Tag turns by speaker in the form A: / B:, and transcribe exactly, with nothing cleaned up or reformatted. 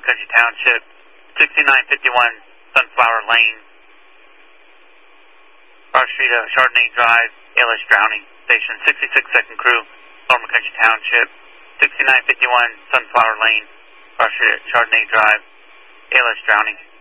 A: McCutcheon Township, sixty-nine fifty-one Sunflower Lane, Cross Street of Chardonnay Drive, A L S drowning. Station sixty-six second crew, North McCutcheon Township, sixty-nine fifty-one Sunflower Lane, Cross Street of Chardonnay Drive, A L S drowning.